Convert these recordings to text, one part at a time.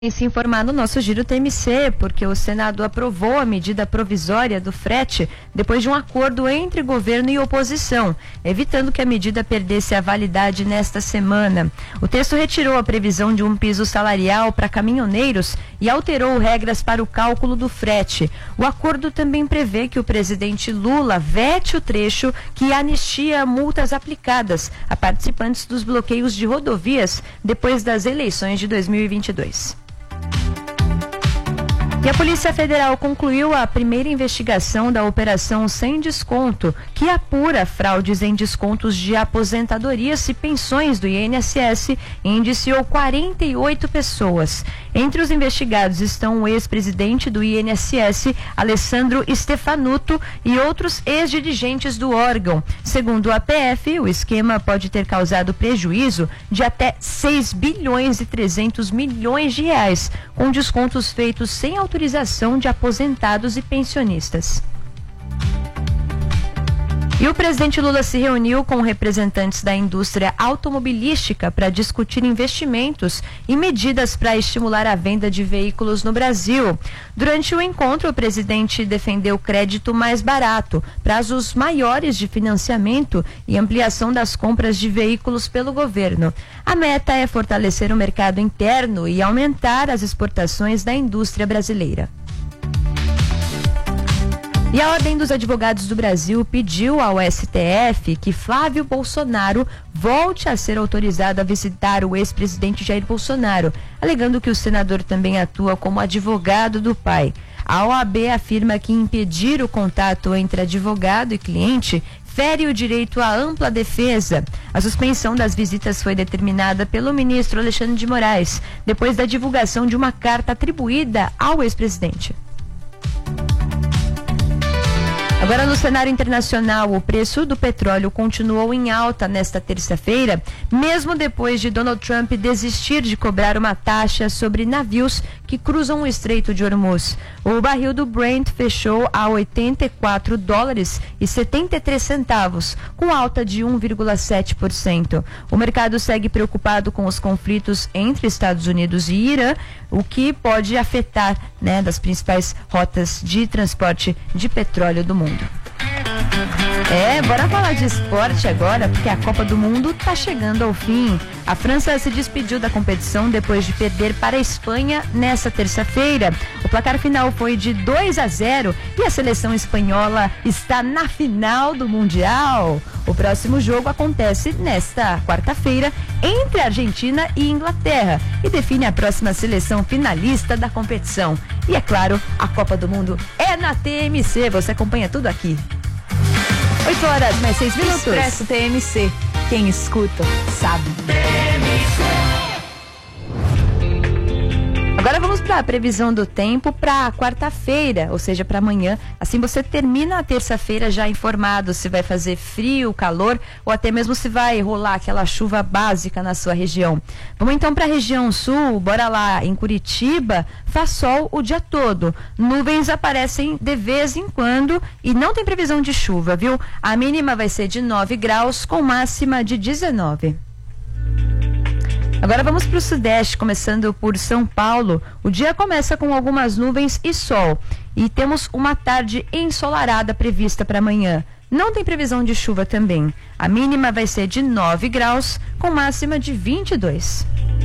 E se informar no nosso Giro TMC, porque o Senado aprovou a medida provisória do frete depois de um acordo entre governo e oposição, evitando que a medida perdesse a validade nesta semana. O texto retirou a previsão de um piso salarial para caminhoneiros e alterou regras para o cálculo do frete. O acordo também prevê que o presidente Lula vete o trecho que anistia multas aplicadas a participantes dos bloqueios de rodovias depois das eleições de 2022. E a Polícia Federal concluiu a primeira investigação da Operação Sem Desconto, que apura fraudes em descontos de aposentadorias e pensões do INSS e indiciou 48 pessoas. Entre os investigados estão o ex-presidente do INSS, Alessandro Stefanuto, e outros ex-dirigentes do órgão. Segundo a PF, o esquema pode ter causado prejuízo de até 6 bilhões e 300 milhões de reais, com descontos feitos sem autorização de aposentados e pensionistas. E o presidente Lula se reuniu com representantes da indústria automobilística para discutir investimentos e medidas para estimular a venda de veículos no Brasil. Durante o encontro, o presidente defendeu crédito mais barato, prazos maiores de financiamento e ampliação das compras de veículos pelo governo. A meta é fortalecer o mercado interno e aumentar as exportações da indústria brasileira. E a Ordem dos Advogados do Brasil pediu ao STF que Flávio Bolsonaro volte a ser autorizado a visitar o ex-presidente Jair Bolsonaro, alegando que o senador também atua como advogado do pai. A OAB afirma que impedir o contato entre advogado e cliente fere o direito à ampla defesa. A suspensão das visitas foi determinada pelo ministro Alexandre de Moraes, depois da divulgação de uma carta atribuída ao ex-presidente. Agora, no cenário internacional, o preço do petróleo continuou em alta nesta terça-feira, mesmo depois de Donald Trump desistir de cobrar uma taxa sobre navios que cruzam o Estreito de Hormuz. O barril do Brent fechou a $84,73, com alta de 1,7%. O mercado segue preocupado com os conflitos entre Estados Unidos e Irã, o que pode afetar, das principais rotas de transporte de petróleo do mundo. Bora falar de esporte agora, porque a Copa do Mundo está chegando ao fim. A França se despediu da competição depois de perder para a Espanha nesta terça-feira. O placar final foi de 2-0 e a seleção espanhola está na final do Mundial. O próximo jogo acontece nesta quarta-feira entre Argentina e Inglaterra e define a próxima seleção finalista da competição. E é claro, a Copa do Mundo é na TMC, você acompanha tudo aqui. 8 horas, mais 6 minutos. Expresso TMC. Quem escuta, sabe. Agora vamos para a previsão do tempo para quarta-feira, ou seja, para amanhã. Assim você termina a terça-feira já informado se vai fazer frio, calor ou até mesmo se vai rolar aquela chuva básica na sua região. Vamos então para a região sul, bora lá. Em Curitiba, faz sol o dia todo. Nuvens aparecem de vez em quando e não tem previsão de chuva, viu? A mínima vai ser de 9 graus com máxima de 19. Agora vamos para o sudeste, começando por São Paulo. O dia começa com algumas nuvens e sol. E temos uma tarde ensolarada prevista para amanhã. Não tem previsão de chuva também. A mínima vai ser de 9 graus, com máxima de 22.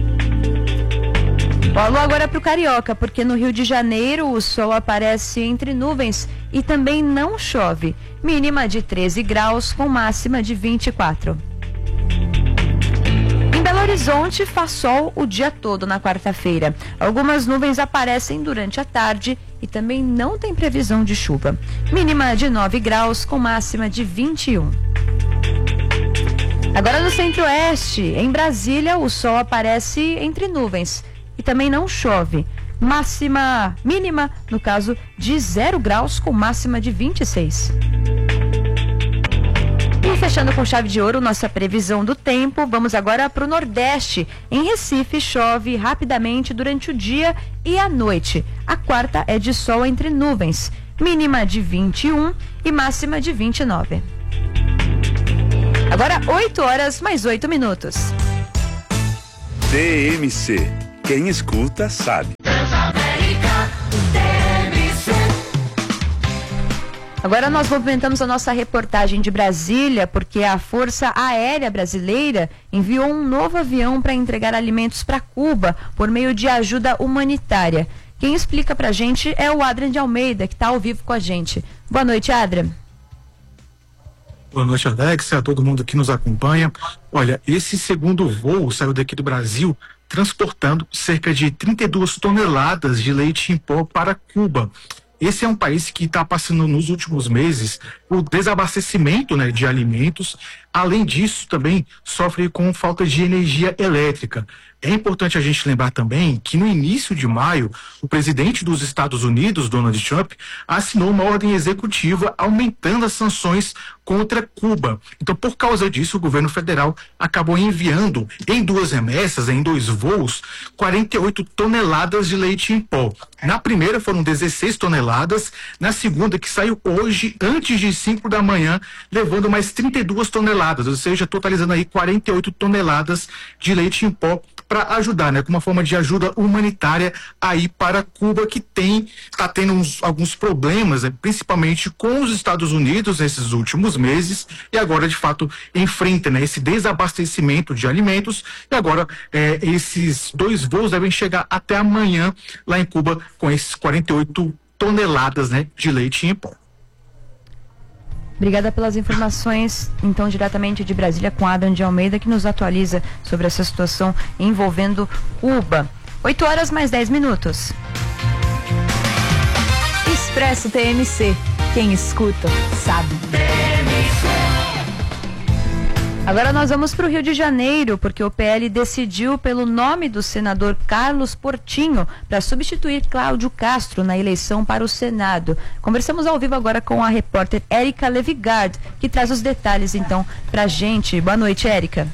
Alô agora para o Carioca, porque no Rio de Janeiro o sol aparece entre nuvens e também não chove. Mínima de 13 graus, com máxima de 24. Belo Horizonte faz sol o dia todo na quarta-feira. Algumas nuvens aparecem durante a tarde e também não tem previsão de chuva. Mínima de 9 graus com máxima de 21. Agora no Centro-Oeste, em Brasília, o sol aparece entre nuvens e também não chove. Mínima, no caso, de 0 graus com máxima de 26. E fechando com chave de ouro nossa previsão do tempo, vamos agora para o Nordeste. Em Recife, chove rapidamente durante o dia e a noite. A quarta é de sol entre nuvens, mínima de 21 e máxima de 29. Agora 8 horas mais 8 minutos. TMC Quem escuta, sabe. Agora nós movimentamos a nossa reportagem de Brasília, porque a Força Aérea Brasileira enviou um novo avião para entregar alimentos para Cuba por meio de ajuda humanitária. Quem explica para a gente é o Adrian de Almeida, que está ao vivo com a gente. Boa noite, Adrian. Boa noite, Alexia, a todo mundo que nos acompanha. Olha, esse segundo voo saiu daqui do Brasil transportando cerca de 32 toneladas de leite em pó para Cuba. Esse é um país que está passando nos últimos meses o desabastecimento, né, de alimentos. Além disso, também sofre com falta de energia elétrica. É importante a gente lembrar também que no início de maio, o presidente dos Estados Unidos, Donald Trump, assinou uma ordem executiva aumentando as sanções contra Cuba. Então, por causa disso, o governo federal acabou enviando em 2 remessas, em 2 voos, 48 toneladas de leite em pó. Na primeira foram 16 toneladas, na segunda, que saiu hoje, antes de 5 da manhã, levando mais 32 toneladas, ou seja, totalizando aí 48 toneladas de leite em pó para ajudar, né, com uma forma de ajuda humanitária aí para Cuba, que está tendo alguns problemas, né, principalmente com os Estados Unidos nesses últimos meses, e agora de fato enfrenta, né, esse desabastecimento de alimentos, e agora esses 2 voos devem chegar até amanhã lá em Cuba com esses 48 toneladas, né, de leite em pó. Obrigada pelas informações, então, diretamente de Brasília, com Adam de Almeida, que nos atualiza sobre essa situação envolvendo Cuba. 8h mais 10 minutos. Expresso TMC. Quem escuta, sabe. Agora nós vamos para o Rio de Janeiro, porque o PL decidiu pelo nome do senador Carlos Portinho para substituir Cláudio Castro na eleição para o Senado. Conversamos ao vivo agora com a repórter Érica Levigard, que traz os detalhes então para a gente. Boa noite, Érica.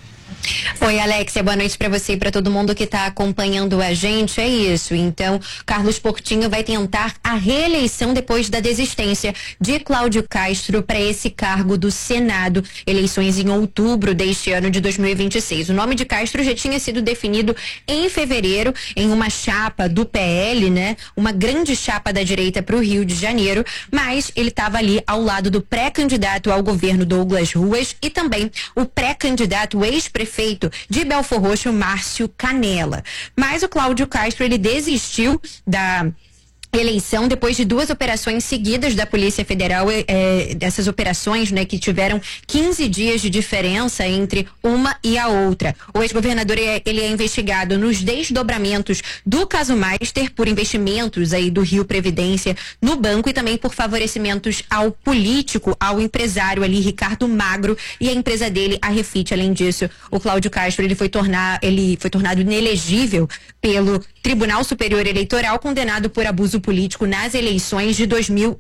Oi, Alexia, boa noite para você e para todo mundo que está acompanhando a gente. É isso, então, Carlos Portinho vai tentar a reeleição depois da desistência de Cláudio Castro para esse cargo do Senado, eleições em outubro deste ano de 2026. O nome de Castro já tinha sido definido em fevereiro em uma chapa do PL, né? Uma grande chapa da direita para o Rio de Janeiro, mas ele estava ali ao lado do pré-candidato ao governo Douglas Ruas e também o pré-candidato ex-prefeito de Belfor Roxo, Márcio Canella. Mas o Cláudio Castro, ele desistiu da eleição depois de 2 operações seguidas da Polícia Federal, dessas operações, né, que tiveram 15 dias de diferença entre uma e a outra. O ex-governador, ele é investigado nos desdobramentos do caso Maister por investimentos aí do Rio Previdência no banco e também por favorecimentos ao político, ao empresário ali, Ricardo Magro, e a empresa dele, a Refit. Além disso, o Cláudio Castro, ele foi tornado inelegível pelo Tribunal Superior Eleitoral, condenado por abuso político nas eleições de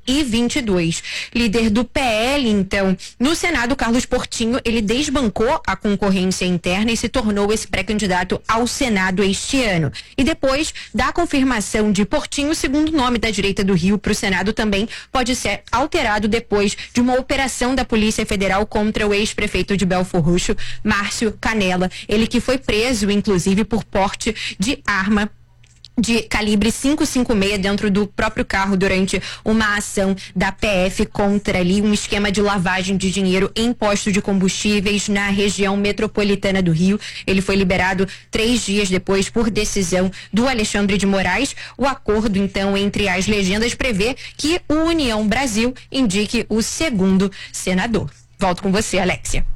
2022. Líder do PL, então, no Senado, Carlos Portinho, ele desbancou a concorrência interna e se tornou esse pré-candidato ao Senado este ano. E depois da confirmação de Portinho, o segundo nome da direita do Rio para o Senado também pode ser alterado depois de uma operação da Polícia Federal contra o ex-prefeito de Belfor Roxo, Márcio Canella. Ele que foi preso, inclusive, por porte de arma de calibre 5,56 dentro do próprio carro durante uma ação da PF contra ali um esquema de lavagem de dinheiro em posto de combustíveis na região metropolitana do Rio. Ele foi liberado 3 dias depois por decisão do Alexandre de Moraes. O acordo, então, entre as legendas prevê que o União Brasil indique o segundo senador. Volto com você, Alexia.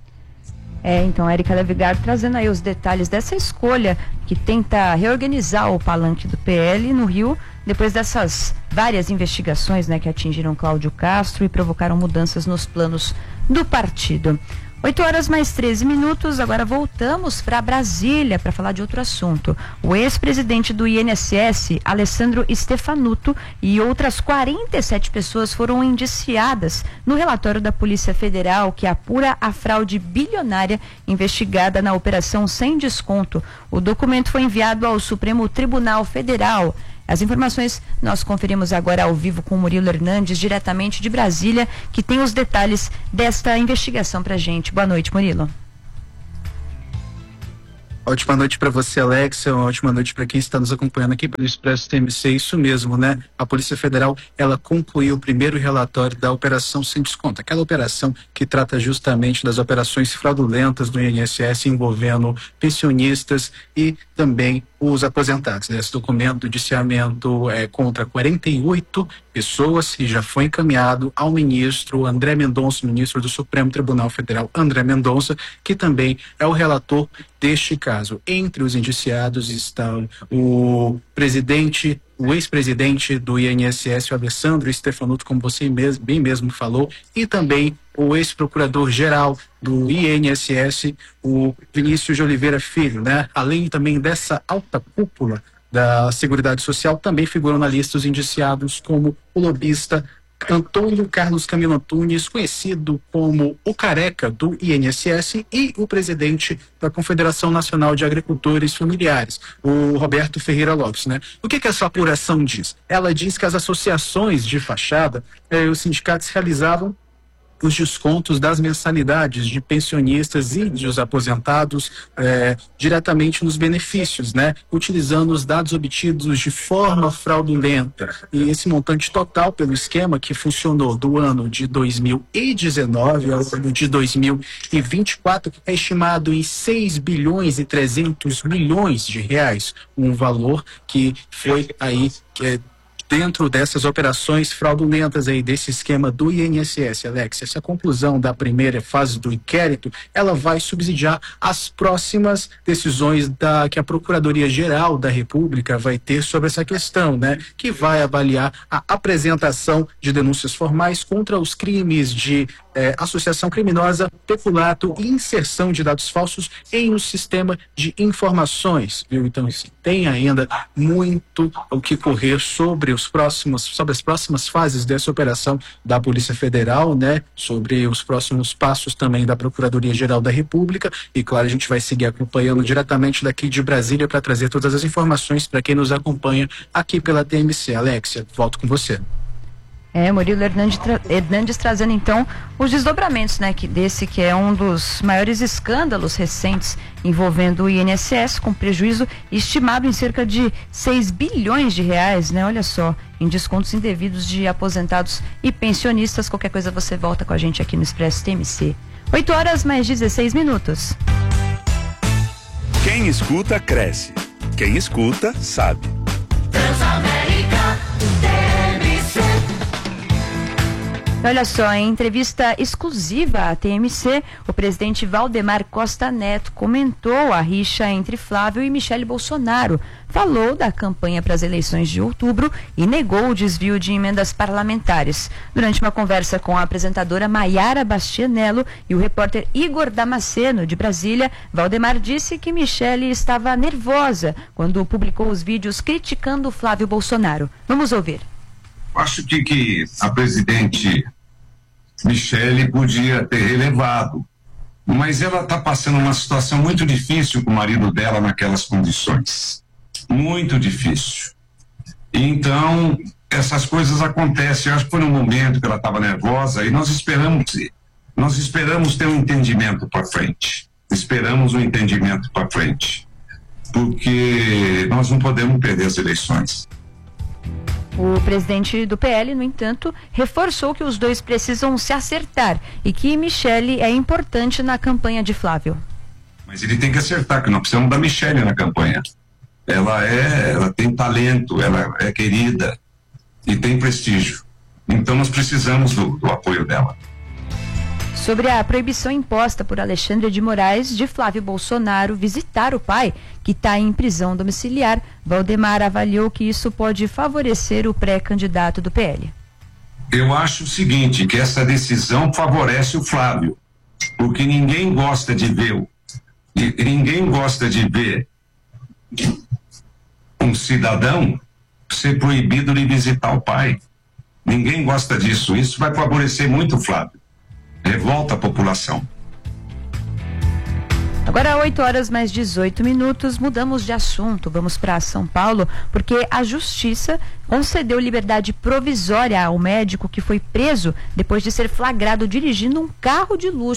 Então, Érica Levigard trazendo aí os detalhes dessa escolha que tenta reorganizar o palanque do PL no Rio, depois dessas várias investigações, né, que atingiram Cláudio Castro e provocaram mudanças nos planos do partido. 8h mais 13 minutos, agora voltamos para Brasília para falar de outro assunto. O ex-presidente do INSS, Alessandro Stefanuto, e outras 47 pessoas foram indiciadas no relatório da Polícia Federal que apura a fraude bilionária investigada na Operação Sem Desconto. O documento foi enviado ao Supremo Tribunal Federal. As informações nós conferimos agora ao vivo com o Murilo Hernandes, diretamente de Brasília, que tem os detalhes desta investigação pra gente. Boa noite, Murilo. Ótima noite para você, Alexia. Ótima noite para quem está nos acompanhando aqui pelo Expresso TMC. Isso mesmo, né? A Polícia Federal, ela concluiu o primeiro relatório da Operação Sem Desconto, aquela operação que trata justamente das operações fraudulentas do INSS envolvendo pensionistas e também os aposentados. Esse documento do indiciamento é contra 48 pessoas e já foi encaminhado ao ministro André Mendonça, ministro do Supremo Tribunal Federal, André Mendonça, que também é o relator deste caso. Entre os indiciados estão o ex-presidente do INSS, o Alessandro Stefanuto, como você bem mesmo falou, e também o ex-procurador-geral do INSS, o Vinícius de Oliveira Filho, né? Além também dessa alta cúpula da Seguridade Social, também figuram na lista os indiciados como o lobista Antônio Carlos Camilo Antunes, conhecido como o Careca do INSS, e o presidente da Confederação Nacional de Agricultores Familiares, o Roberto Ferreira Lopes, né? O que essa apuração diz? Ela diz que as associações de fachada, os sindicatos realizavam os descontos das mensalidades de pensionistas e dos aposentados diretamente nos benefícios, né? Utilizando os dados obtidos de forma fraudulenta. E esse montante total pelo esquema que funcionou do ano de 2019 ao ano de 2024 é estimado em 6 bilhões e 300 milhões de reais, um valor que foi aí dentro dessas operações fraudulentas aí, desse esquema do INSS, Alex. Essa conclusão da primeira fase do inquérito, ela vai subsidiar as próximas decisões que a Procuradoria-Geral da República vai ter sobre essa questão, né? Que vai avaliar a apresentação de denúncias formais contra os crimes de associação criminosa, peculato e inserção de dados falsos em um sistema de informações, viu? Então, assim, tem ainda muito o que correr sobre as próximas fases dessa operação da Polícia Federal, né? Sobre os próximos passos também da Procuradoria-Geral da República, e claro, a gente vai seguir acompanhando diretamente daqui de Brasília para trazer todas as informações para quem nos acompanha aqui pela TMC. Alexia, volto com você. Murilo Hernandes trazendo então os desdobramentos, né, desse que é um dos maiores escândalos recentes envolvendo o INSS, com prejuízo estimado em cerca de 6 bilhões de reais, né? Olha só, em descontos indevidos de aposentados e pensionistas. Qualquer coisa você volta com a gente aqui no Expresso TMC. 8h mais 16. Quem escuta, cresce. Quem escuta, sabe. Transamérica TMC. Olha só, em entrevista exclusiva à TMC, o presidente Valdemar Costa Neto comentou a rixa entre Flávio e Michele Bolsonaro, falou da campanha para as eleições de outubro e negou o desvio de emendas parlamentares. Durante uma conversa com a apresentadora Maiara Bastianello e o repórter Igor Damasceno, de Brasília, Valdemar disse que Michele estava nervosa quando publicou os vídeos criticando Flávio Bolsonaro. Vamos ouvir. Acho que a presidente Michele podia ter relevado, mas ela está passando uma situação muito difícil com o marido dela naquelas condições, muito difícil. Então essas coisas acontecem. Eu acho que foi no momento que ela estava nervosa e nós esperamos ter um entendimento para frente, porque nós não podemos perder as eleições. O presidente do PL, no entanto, reforçou que os dois precisam se acertar e que Michele é importante na campanha de Flávio. Mas ele tem que acertar, que nós precisamos da Michele na campanha. Ela tem talento, ela é querida e tem prestígio. Então nós precisamos do apoio dela. Sobre a proibição imposta por Alexandre de Moraes de Flávio Bolsonaro visitar o pai, que está em prisão domiciliar, Valdemar avaliou que isso pode favorecer o pré-candidato do PL. Eu acho o seguinte, que essa decisão favorece o Flávio, porque ninguém gosta de ver um cidadão ser proibido de visitar o pai. Ninguém gosta disso. Isso vai favorecer muito o Flávio. Revolta a população. Agora 8h mais 18, mudamos de assunto, vamos para São Paulo, porque a Justiça concedeu liberdade provisória ao médico que foi preso depois de ser flagrado dirigindo um carro de luxo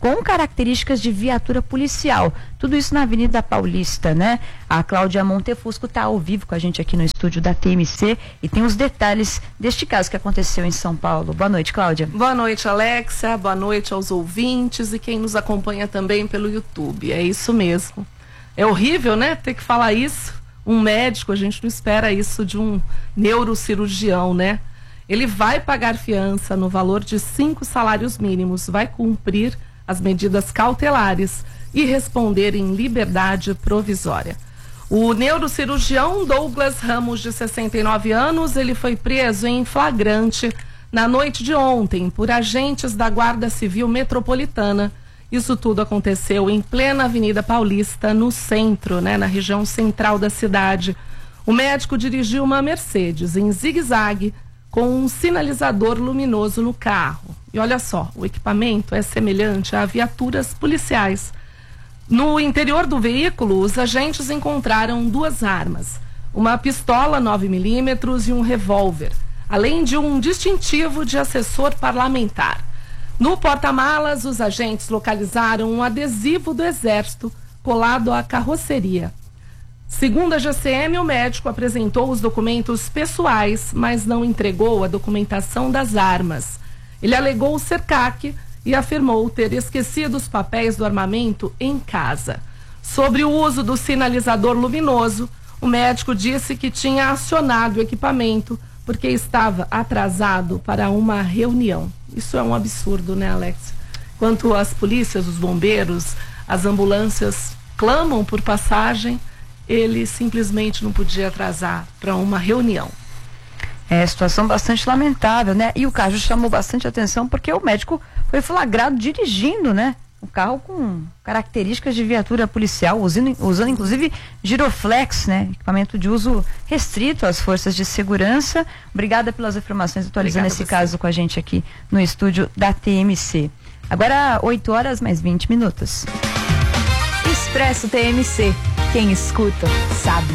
com características de viatura policial. Tudo isso na Avenida Paulista, né? A Cláudia Montefusco está ao vivo com a gente aqui no estúdio da TMC e tem os detalhes deste caso que aconteceu em São Paulo. Boa noite, Cláudia. Boa noite, Alexia. Boa noite aos ouvintes e quem nos acompanha também pelo YouTube. É isso mesmo. É horrível, né? Ter que falar isso. Um médico, a gente não espera isso de um neurocirurgião, né? Ele vai pagar fiança no valor de 5 salários mínimos, vai cumprir as medidas cautelares e responder em liberdade provisória. O neurocirurgião Douglas Ramos, de 69 anos, ele foi preso em flagrante na noite de ontem por agentes da Guarda Civil Metropolitana. Isso tudo aconteceu em plena Avenida Paulista, no centro, né, na região central da cidade. O médico dirigiu uma Mercedes em zigue-zague com um sinalizador luminoso no carro. E olha só, o equipamento é semelhante a viaturas policiais. No interior do veículo, os agentes encontraram 2 armas, uma pistola 9mm e um revólver, além de um distintivo de assessor parlamentar. No porta-malas, os agentes localizaram um adesivo do Exército colado à carroceria. Segundo a GCM, o médico apresentou os documentos pessoais, mas não entregou a documentação das armas. Ele alegou ser CAC e afirmou ter esquecido os papéis do armamento em casa. Sobre o uso do sinalizador luminoso, o médico disse que tinha acionado o equipamento porque estava atrasado para uma reunião. Isso é um absurdo, né, Alex? Enquanto as polícias, os bombeiros, as ambulâncias clamam por passagem, ele simplesmente não podia atrasar para uma reunião. É situação bastante lamentável, né? E o caso chamou bastante atenção porque o médico foi flagrado dirigindo, né? O carro com características de viatura policial, usando inclusive giroflex, né? Equipamento de uso restrito às forças de segurança. Obrigada pelas informações, atualizando esse caso com a gente aqui no estúdio da TMC. Agora 8h mais 20. Expresso TMC. Quem escuta, sabe.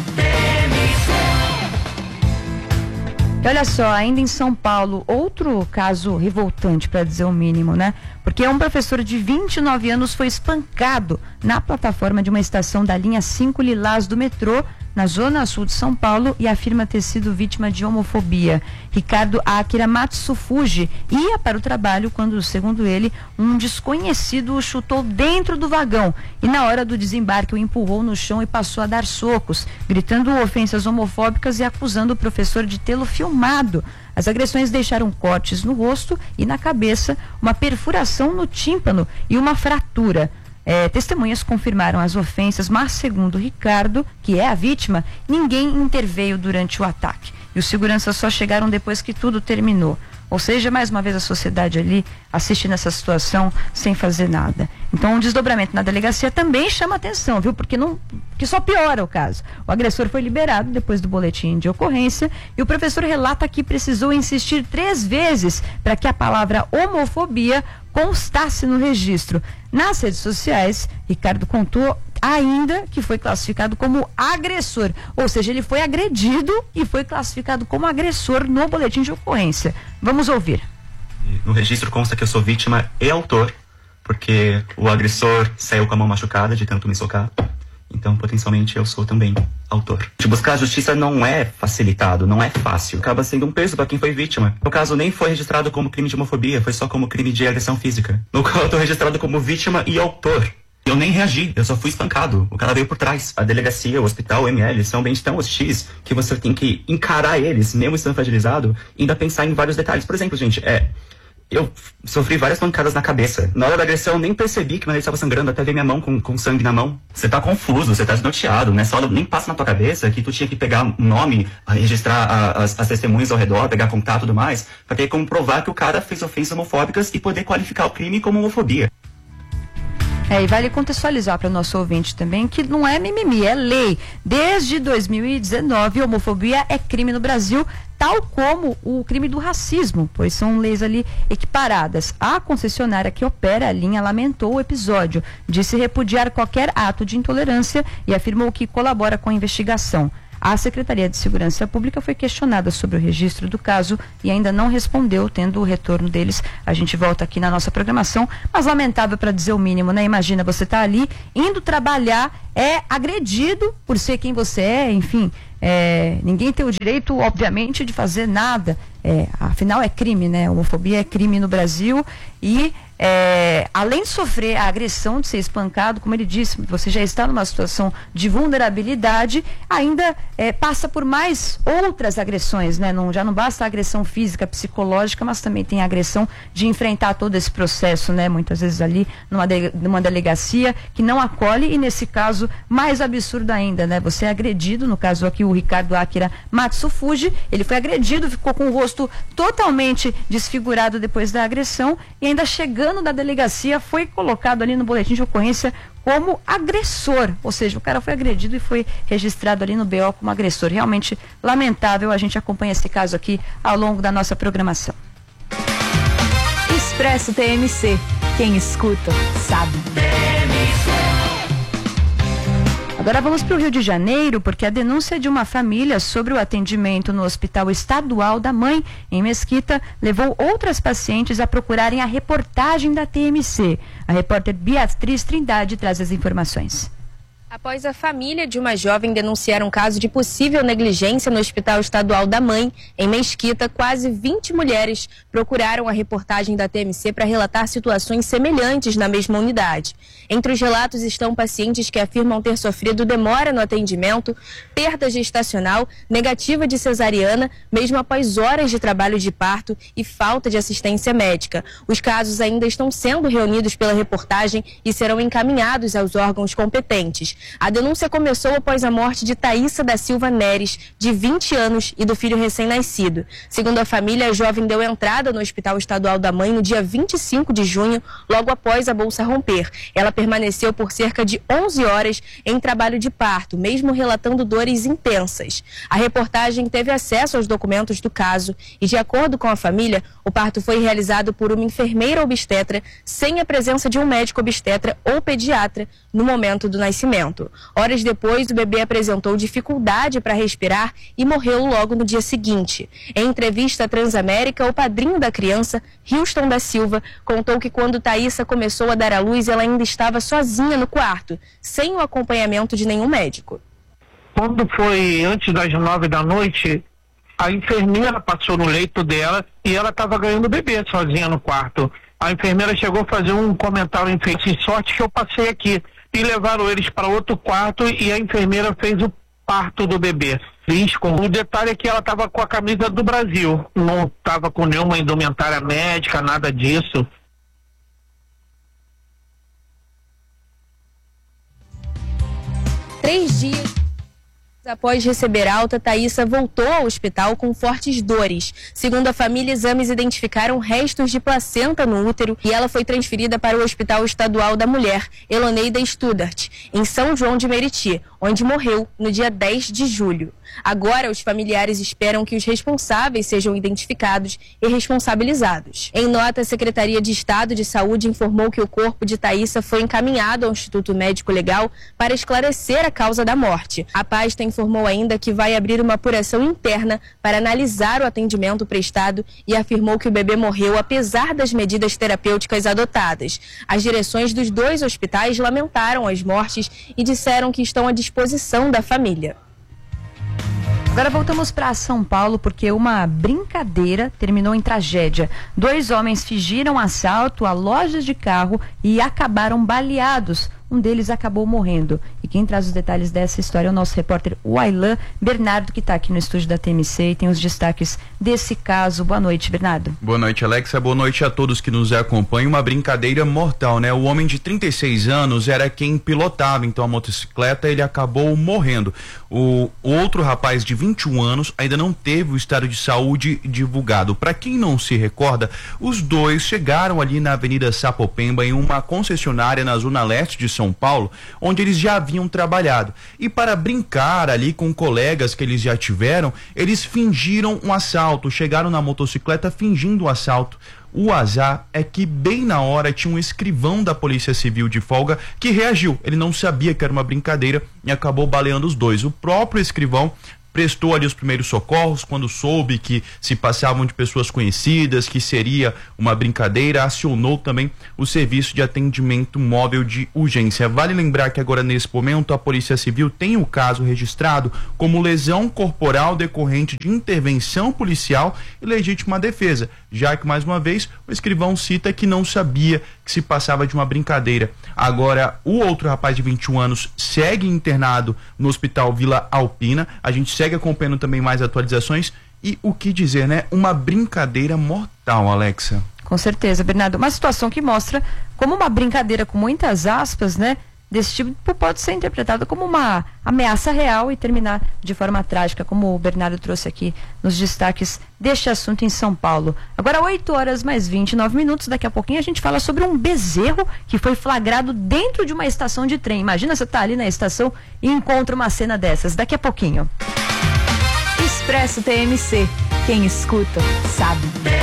E olha só, ainda em São Paulo, outro caso revoltante, para dizer o mínimo, né? Porque um professor de 29 anos foi espancado na plataforma de uma estação da linha 5 Lilás do metrô, na zona sul de São Paulo, e afirma ter sido vítima de homofobia. Ricardo Akira Matsufuji ia para o trabalho quando, segundo ele, um desconhecido o chutou dentro do vagão e na hora do desembarque o empurrou no chão e passou a dar socos, gritando ofensas homofóbicas e acusando o professor de tê-lo filmado. As agressões deixaram cortes no rosto e na cabeça, uma perfuração no tímpano e uma fratura. Testemunhas confirmaram as ofensas, mas segundo Ricardo, que é a vítima, ninguém interveio durante o ataque. E os seguranças só chegaram depois que tudo terminou. Ou seja, mais uma vez a sociedade ali assistindo essa situação sem fazer nada. Então, um desdobramento na delegacia também chama atenção, viu? Porque só piora o caso. O agressor foi liberado depois do boletim de ocorrência e o professor relata que precisou insistir 3 vezes para que a palavra homofobia constasse no registro. Nas redes sociais, Ricardo contou ainda que foi classificado como agressor, ou seja, ele foi agredido e foi classificado como agressor no boletim de ocorrência. Vamos ouvir. No registro consta que eu sou vítima e autor, porque o agressor saiu com a mão machucada de tanto me socar. Então, potencialmente, eu sou também autor. Buscar a justiça não é facilitado, não é fácil. Acaba sendo um peso para quem foi vítima. No caso, nem foi registrado como crime de homofobia, foi só como crime de agressão física. No qual eu estou registrado como vítima e autor. Eu nem reagi, eu só fui espancado. O cara veio por trás. A delegacia, o hospital, o ML são ambientes tão hostis que você tem que encarar eles, mesmo estando fragilizado, e ainda pensar em vários detalhes. Por exemplo, gente, eu sofri várias pancadas na cabeça. Na hora da agressão, eu nem percebi que meu nariz estava sangrando até ver minha mão com sangue na mão. Você tá confuso, você tá desnorteado. Nessa hora nem passa na tua cabeça que tu tinha que pegar um nome, registrar as testemunhas ao redor, pegar contato e tudo mais, pra ter como provar que o cara fez ofensas homofóbicas e poder qualificar o crime como homofobia. E vale contextualizar para o nosso ouvinte também que não é mimimi, é lei. Desde 2019, homofobia é crime no Brasil, tal como o crime do racismo, pois são leis ali equiparadas. A concessionária que opera a linha lamentou o episódio, disse repudiar qualquer ato de intolerância e afirmou que colabora com a investigação. A Secretaria de Segurança Pública foi questionada sobre o registro do caso e ainda não respondeu, tendo o retorno deles. A gente volta aqui na nossa programação, mas lamentável para dizer o mínimo, né? Imagina, você tá ali indo trabalhar, é agredido por ser quem você é, enfim, ninguém tem o direito, obviamente, de fazer nada. Afinal é crime, né? Homofobia é crime no Brasil e além de sofrer a agressão, de ser espancado, como ele disse, você já está numa situação de vulnerabilidade, ainda passa por mais outras agressões, né? Já não basta a agressão física, psicológica, mas também tem a agressão de enfrentar todo esse processo, né? Muitas vezes ali numa delegacia que não acolhe e nesse caso mais absurdo ainda, né? Você é agredido, no caso aqui o Ricardo Akira Matsufuji, ele foi agredido, ficou com o rosto totalmente desfigurado depois da agressão e ainda chegando da delegacia foi colocado ali no boletim de ocorrência como agressor, ou seja, o cara foi agredido e foi registrado ali no BO como agressor. Realmente lamentável, a gente acompanha esse caso aqui ao longo da nossa programação. Expresso TMC, quem escuta sabe. Agora vamos para o Rio de Janeiro, porque a denúncia de uma família sobre o atendimento no Hospital Estadual da Mãe, em Mesquita, levou outras pacientes a procurarem a reportagem da TMC. A repórter Beatriz Trindade traz as informações. Após a família de uma jovem denunciar um caso de possível negligência no Hospital Estadual da Mãe, em Mesquita, quase 20 mulheres procuraram a reportagem da TMC para relatar situações semelhantes na mesma unidade. Entre os relatos estão pacientes que afirmam ter sofrido demora no atendimento, perda gestacional, negativa de cesariana, mesmo após horas de trabalho de parto e falta de assistência médica. Os casos ainda estão sendo reunidos pela reportagem e serão encaminhados aos órgãos competentes. A denúncia começou após a morte de Thaísa da Silva Neres, de 20 anos, e do filho recém-nascido. Segundo a família, a jovem deu entrada no Hospital Estadual da Mãe no dia 25 de junho, logo após a bolsa romper. Ela permaneceu por cerca de 11 horas em trabalho de parto, mesmo relatando dores intensas. A reportagem teve acesso aos documentos do caso e, de acordo com a família, o parto foi realizado por uma enfermeira obstetra sem a presença de um médico obstetra ou pediatra no momento do nascimento. Horas depois, o bebê apresentou dificuldade para respirar e morreu logo no dia seguinte. Em entrevista à Transamérica, o padrinho da criança, Houston da Silva, contou que quando Thaísa começou a dar à luz, ela ainda estava sozinha no quarto, sem o acompanhamento de nenhum médico. Quando foi antes das 9 da noite, a enfermeira passou no leito dela e ela estava ganhando o bebê sozinha no quarto. A enfermeira chegou a fazer um comentário infeliz, sorte que eu passei aqui. E levaram eles para outro quarto e a enfermeira fez o parto do bebê. O detalhe é que ela estava com a camisa do Brasil, não estava com nenhuma indumentária médica, nada disso. Três dias após receber alta, Thaísa voltou ao hospital com fortes dores. Segundo a família, exames identificaram restos de placenta no útero e ela foi transferida para o Hospital Estadual da Mulher, Eloneida Studart, em São João de Meriti, onde morreu no dia 10 de julho. Agora, os familiares esperam que os responsáveis sejam identificados e responsabilizados. Em nota, a Secretaria de Estado de Saúde informou que o corpo de Thaísa foi encaminhado ao Instituto Médico Legal para esclarecer a causa da morte. A pasta informou ainda que vai abrir uma apuração interna para analisar o atendimento prestado e afirmou que o bebê morreu apesar das medidas terapêuticas adotadas. As direções dos dois hospitais lamentaram as mortes e disseram que estão à disposição da família. Agora voltamos para São Paulo porque uma brincadeira terminou em tragédia. 2 homens fingiram assalto a lojas de carro e acabaram baleados. Um deles acabou morrendo. E quem traz os detalhes dessa história é o nosso repórter Wailan Bernardo, que está aqui no estúdio da TMC e tem os destaques desse caso. Boa noite, Bernardo. Boa noite, Alexa. Boa noite a todos que nos acompanham. Uma brincadeira mortal, né? O homem de 36 anos era quem pilotava, então, a motocicleta, ele acabou morrendo. O outro rapaz de 21 anos ainda não teve o estado de saúde divulgado. Para quem não se recorda, os dois chegaram ali na Avenida Sapopemba, em uma concessionária na zona leste de São Paulo, onde eles já haviam trabalhado. E para brincar ali com colegas que eles já tiveram, eles fingiram um assalto, chegaram na motocicleta fingindo o assalto. O azar é que bem na hora tinha um escrivão da Polícia Civil de folga que reagiu. Ele não sabia que era uma brincadeira e acabou baleando os dois. O próprio escrivão prestou ali os primeiros socorros quando soube que se passavam de pessoas conhecidas, que seria uma brincadeira, acionou também o serviço de atendimento móvel de urgência. Vale lembrar que agora nesse momento a Polícia Civil tem o caso registrado como lesão corporal decorrente de intervenção policial e legítima defesa, já que mais uma vez o escrivão cita que não sabia que se passava de uma brincadeira. Agora o outro rapaz de 21 anos segue internado no Hospital Vila Alpina. A gente segue acompanhando também mais atualizações e o que dizer, né? Uma brincadeira mortal, Alexa. Com certeza, Bernardo. Uma situação que mostra como uma brincadeira com muitas aspas, né? Desse tipo pode ser interpretada como uma ameaça real e terminar de forma trágica, como o Bernardo trouxe aqui nos destaques deste assunto em São Paulo. Agora 8h mais 29. Daqui a pouquinho a gente fala sobre um bezerro que foi flagrado dentro de uma estação de trem. Imagina você tá ali na estação e encontra uma cena dessas. Daqui a pouquinho. Expresso TMC. Quem escuta, sabe.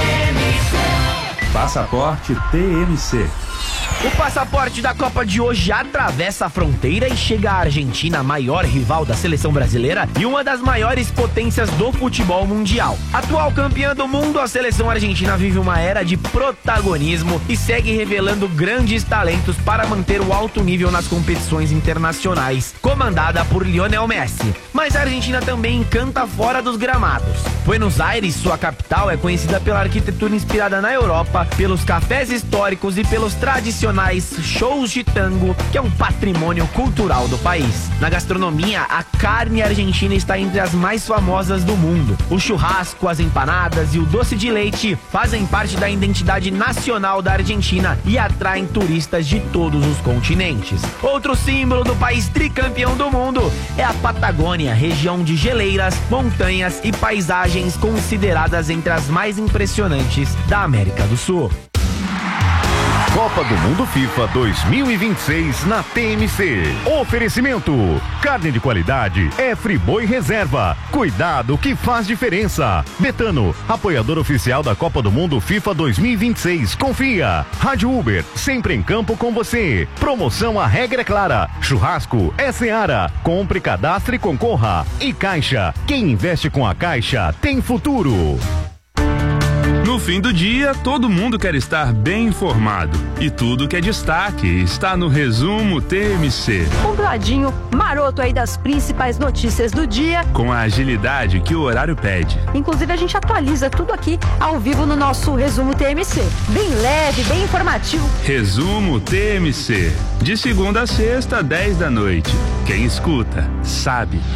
Passaporte TMC. O passaporte da Copa de hoje atravessa a fronteira e chega à Argentina, a maior rival da seleção brasileira e uma das maiores potências do futebol mundial. Atual campeã do mundo, a seleção argentina vive uma era de protagonismo e segue revelando grandes talentos para manter o alto nível nas competições internacionais, comandada por Lionel Messi. Mas a Argentina também encanta fora dos gramados. Buenos Aires, sua capital, é conhecida pela arquitetura inspirada na Europa, pelos cafés históricos e pelos tradicionais shows de tango, que é um patrimônio cultural do país. Na gastronomia, a carne argentina está entre as mais famosas do mundo. O churrasco, as empanadas e o doce de leite fazem parte da identidade nacional da Argentina e atraem turistas de todos os continentes. Outro símbolo do país tricampeão do mundo é a Patagônia, região de geleiras, montanhas e paisagens consideradas entre as mais impressionantes da América do Sul. Copa do Mundo FIFA 2026 na TMC. Oferecimento: carne de qualidade é Friboi Reserva. Cuidado que faz diferença. Betano, apoiador oficial da Copa do Mundo FIFA 2026. Confia. Rádio Uber, sempre em campo com você. Promoção A Regra é Clara. Churrasco é Seara. Compre, cadastre e concorra. E Caixa, quem investe com a Caixa tem futuro. No fim do dia, todo mundo quer estar bem informado. E tudo que é destaque está no Resumo TMC. Um ladinho maroto aí das principais notícias do dia. Com a agilidade que o horário pede. Inclusive a gente atualiza tudo aqui ao vivo no nosso Resumo TMC. Bem leve, bem informativo. Resumo TMC. De segunda a sexta, 10 da noite. Quem escuta, sabe.